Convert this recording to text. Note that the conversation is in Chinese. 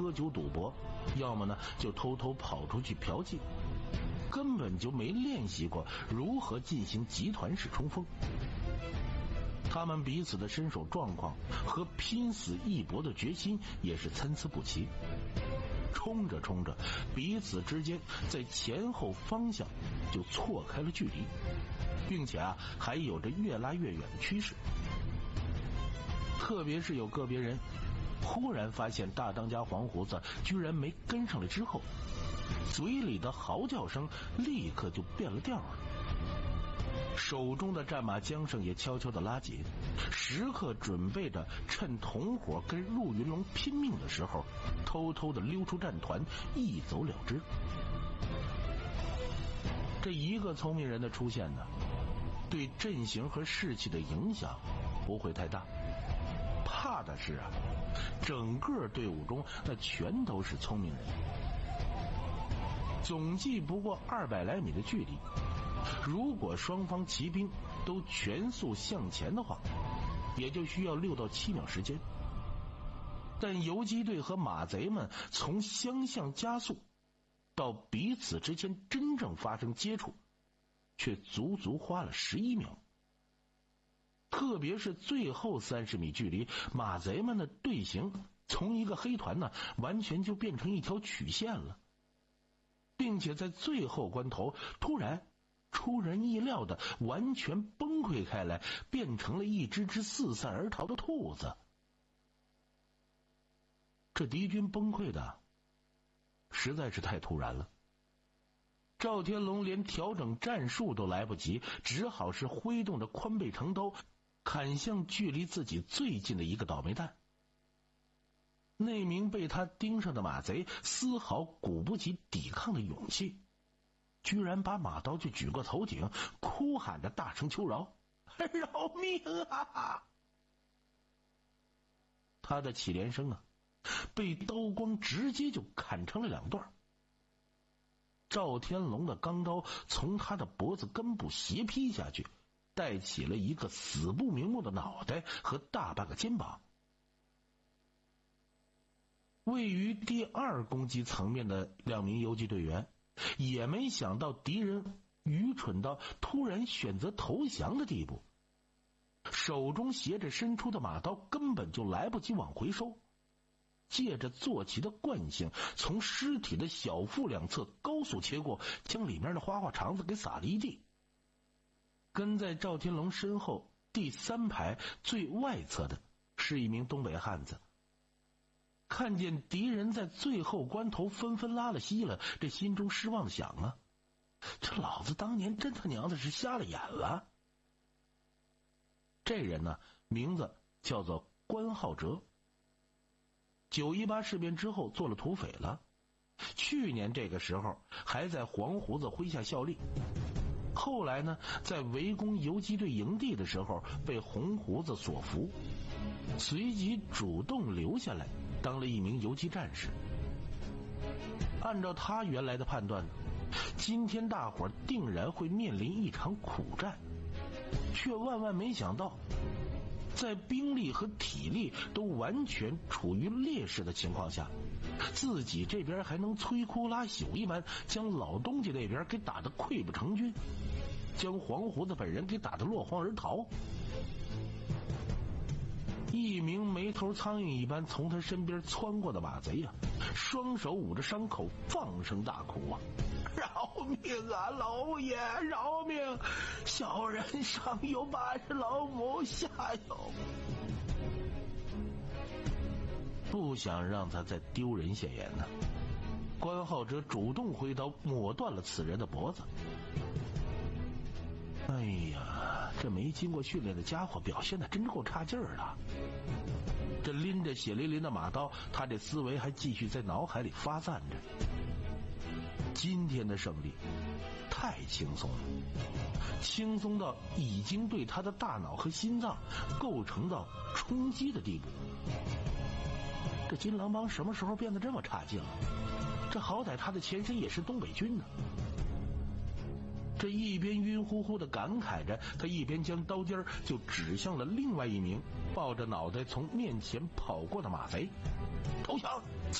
喝酒赌博，要么呢就偷偷跑出去嫖妓，根本就没练习过如何进行集团式冲锋。他们彼此的身手状况和拼死一搏的决心也是参差不齐，冲着冲着，彼此之间在前后方向就错开了距离，并且还有着越拉越远的趋势。特别是有个别人忽然发现大当家黄胡子居然没跟上来之后，嘴里的嚎叫声立刻就变了调了，手中的战马缰绳也悄悄地拉紧，时刻准备着趁同伙跟陆云龙拼命的时候，偷偷地溜出战团，一走了之。这一个聪明人的出现呢，对阵型和士气的影响不会太大，怕的是整个队伍中那全都是聪明人。总计不过200来米的距离，如果双方骑兵都全速向前的话，也就需要6到7秒时间。但游击队和马贼们从相向加速到彼此之间真正发生接触，却足足花了11秒。特别是最后30米距离，马贼们的队形从一个黑团呢，完全就变成一条曲线了，并且在最后关头突然出人意料的完全崩溃开来，变成了一只只四散而逃的兔子。这敌军崩溃的实在是太突然了，赵天龙连调整战术都来不及，只好是挥动着宽背长刀砍向距离自己最近的一个倒霉蛋。那名被他盯上的马贼丝毫鼓不起抵抗的勇气，居然把马刀就举过头顶，哭喊着大声求饶：“饶命啊！”他的乞怜声被刀光直接就砍成了2段。赵天龙的钢刀从他的脖子根部斜劈下去，带起了一个死不瞑目的脑袋和大半个肩膀。位于第2攻击层面的2名游击队员也没想到敌人愚蠢到突然选择投降的地步，手中斜着伸出的马刀根本就来不及往回收，借着坐骑的惯性，从尸体的小腹两侧高速切过，将里面的花花肠子给撒了一地。跟在赵天龙身后第3排最外侧的是一名东北汉子，看见敌人在最后关头纷纷拉了稀了，这心中失望的想这老子当年真他娘的是瞎了眼了。这人呢，名字叫做关浩哲，918事变之后做了土匪了，去年这个时候还在黄胡子麾下效力，后来呢，在围攻游击队营地的时候被红胡子所俘，随即主动留下来当了一名游击战士。按照他原来的判断，今天大伙定然会面临一场苦战，却万万没想到，在兵力和体力都完全处于劣势的情况下，自己这边还能摧枯拉朽一般将老东家那边给打得溃不成军，将黄胡子本人给打得落荒而逃。一名没头苍蝇一般从他身边窜过的马贼双手捂着伤口放声大哭饶命啊，老爷饶命，小人上有8十老母，下有……不想让他再丢人现眼关浩哲主动挥刀抹断了此人的脖子。哎呀，这没经过训练的家伙表现的真够差劲儿的。这拎着血淋淋的马刀，他这思维还继续在脑海里发散着。今天的胜利太轻松了，轻松到已经对他的大脑和心脏构成到冲击的地步。这金狼帮什么时候变得这么差劲了？这好歹他的前身也是东北军呢。这一边晕乎乎的感慨着，他一边将刀尖就指向了另外一名抱着脑袋从面前跑过的马贼。投降！